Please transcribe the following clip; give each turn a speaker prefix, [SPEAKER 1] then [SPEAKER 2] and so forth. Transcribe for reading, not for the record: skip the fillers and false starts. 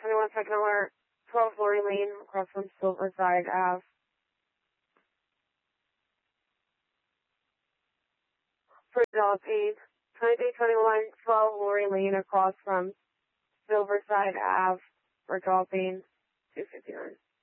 [SPEAKER 1] 21 second alert, 12 Lori Lane, across from Silverside Ave. For Developing, 2321, 12 Lori Lane, across from Silverside Ave, for Developing, 259.